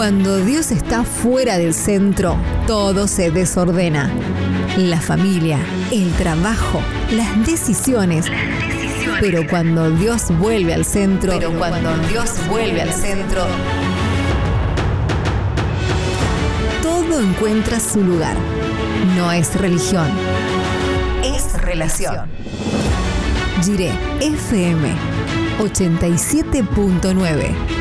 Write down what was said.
Cuando Dios está fuera del centro, todo se desordena. La familia, el trabajo, las decisiones. Pero cuando Dios vuelve al centro, todo encuentra su lugar. No es religión, es relación. Jiré FM 87.9